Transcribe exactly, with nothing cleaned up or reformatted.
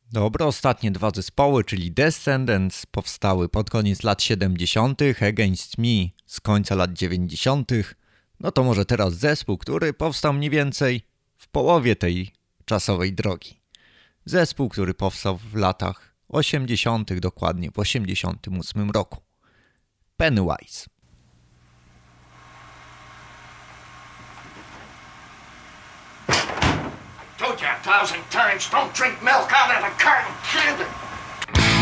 Dobra, ostatnie dwa zespoły, czyli Descendants, powstały pod koniec lat siedemdziesiątych, Against Me z końca lat dziewięćdziesiątych. No to może teraz zespół, który powstał mniej więcej w połowie tej czasowej drogi. Zespół, który powstał w latach osiemdziesiątych, dokładnie w osiemdziesiątym ósmym roku. Pennywise. Told you a thousand times, don't drink milk out of the carton can.